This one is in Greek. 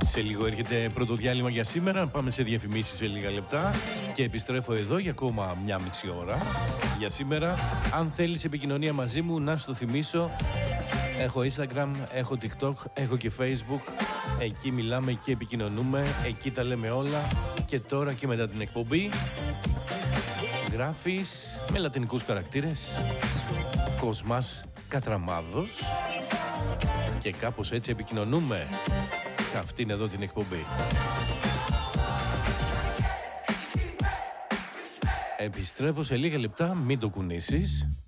Σε λίγο έρχεται πρώτο διάλειμμα για σήμερα. Πάμε σε διαφημίσεις σε λίγα λεπτά και επιστρέφω εδώ για ακόμα μια μισή ώρα. Για σήμερα, αν θέλεις επικοινωνία μαζί μου, να σου το θυμίσω, έχω Instagram, έχω TikTok, έχω και Facebook. Εκεί μιλάμε, εκεί επικοινωνούμε, εκεί τα λέμε όλα. Και τώρα και μετά την εκπομπή γράφεις με λατινικούς χαρακτήρες Κοσμάς Κατραμάδος και κάπως έτσι επικοινωνούμε σε αυτήν εδώ την εκπομπή. Επιστρέφω σε λίγα λεπτά, μην το κουνήσεις.